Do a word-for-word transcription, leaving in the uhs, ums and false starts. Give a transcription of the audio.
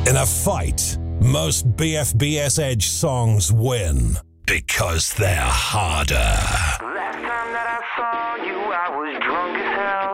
In a fight, most B F B S Edge songs win because they're harder. Last time that I saw you, I was